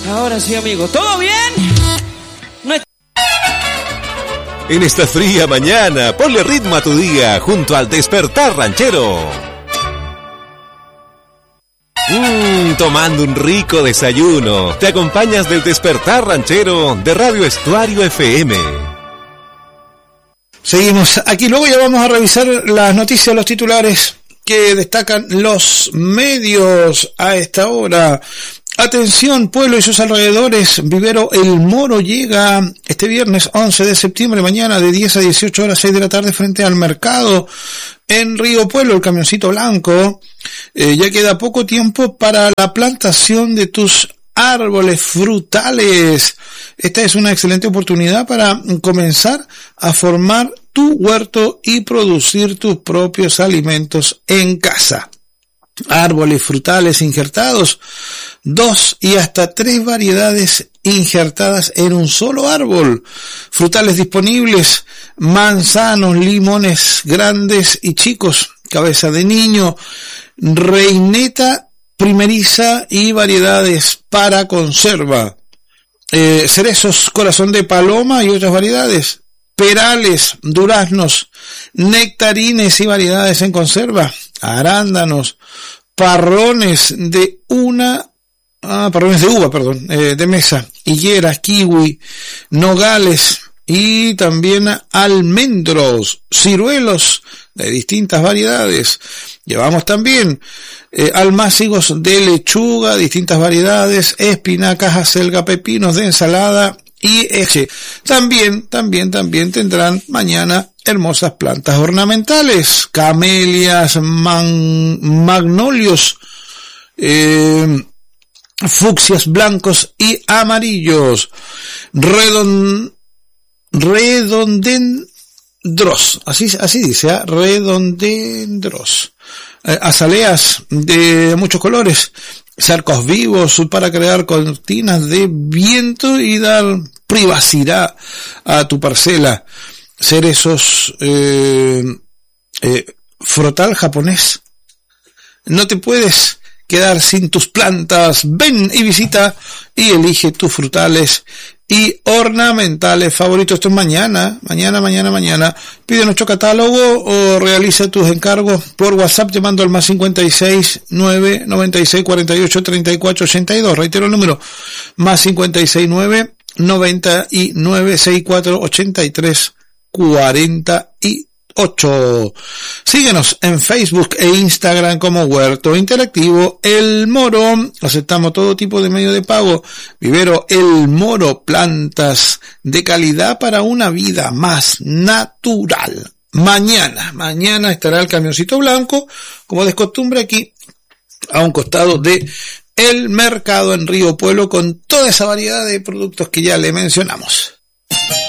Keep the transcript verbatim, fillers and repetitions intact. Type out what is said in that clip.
Ahora sí, amigo. ¿Todo bien? No es... En esta fría mañana, ponle ritmo a tu día junto al Despertar Ranchero. Mmm, tomando un rico desayuno. Te acompañas del Despertar Ranchero de Radio Estuario F M. Seguimos aquí, luego ya vamos a revisar las noticias, los titulares que destacan los medios a esta hora. Atención, pueblo y sus alrededores, Vivero El Moro llega este viernes once de septiembre, mañana de diez a dieciocho horas, seis de la tarde, frente al mercado en Río Pueblo, el camioncito blanco. Eh, ya queda poco tiempo para la plantación de tus árboles frutales. Esta es una excelente oportunidad para comenzar a formar tu huerto y producir tus propios alimentos en casa. Árboles frutales injertados, dos y hasta tres variedades injertadas en un solo árbol. Frutales disponibles, manzanos, limones grandes y chicos, cabeza de niño, reineta primeriza y variedades para conserva. Eh, cerezos, corazón de paloma y otras variedades. Perales, duraznos, nectarines y variedades en conserva. Arándanos, parrones de una, ah, parrones de uva, perdón, eh, de mesa, higueras, kiwi, nogales y también almendros, ciruelos de distintas variedades. Llevamos también eh, almácigos de lechuga, distintas variedades, espinacas, acelga, pepinos de ensalada y eche. También, también, también tendrán mañana hermosas plantas ornamentales, camelias, man, magnolios, eh, fucsias blancos y amarillos, redon, redondendros, así, así dice, ¿eh? redondendros, eh, azaleas de muchos colores, cercos vivos para crear cortinas de viento y dar privacidad a tu parcela. Cerezos, eh, eh, frotal japonés. No te puedes quedar sin tus plantas. Ven y visita y elige tus frutales y ornamentales favoritos. Esto es mañana, mañana, mañana, mañana. Pide nuestro catálogo o realiza tus encargos por WhatsApp llamando al más cincuenta y seis, nueve, noventa y seis, cuarenta y ocho, treinta y cuatro, ochenta y dos. Reitero el número, más cincuenta y seis, nueve, noventa y nueve, sesenta y cuatro, ochenta y tres, cuarenta y ocho. Síguenos en Facebook e Instagram como Huerto Interactivo El Moro. Aceptamos todo tipo de medio de pago. Vivero El Moro, plantas de calidad para una vida más natural. Mañana, mañana estará el camioncito blanco, como de costumbre, aquí a un costado de el mercado en Río Pueblo, con toda esa variedad de productos que ya le mencionamos.